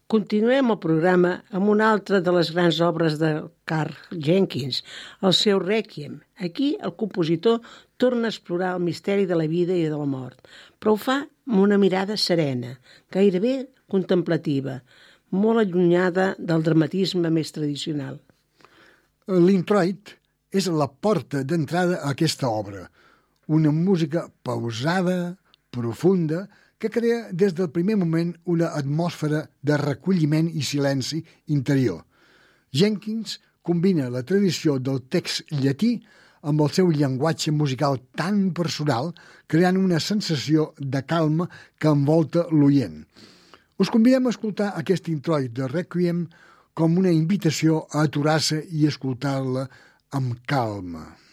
Continuem el programa amb una altra de les grans obres de Karl Jenkins, el seu Rèquiem. Aquí el compositor torna a explorar el misteri de la vida i de la mort, però ho fa amb una mirada serena, gairebé contemplativa, molt allunyada del dramatisme més tradicional. L'Introit és la porta d'entrada a aquesta obra, una música pausada, profunda, que crea des del primer moment una atmosfera de recolliment i silenci interior. Jenkins combina la tradició del text llatí amb el seu llenguatge musical tan personal, creant una sensació de calma que envolta l'oient. Us convidem a escoltar aquest introit de Rèquiem com una invitació a aturar-se i escoltar-la amb calma.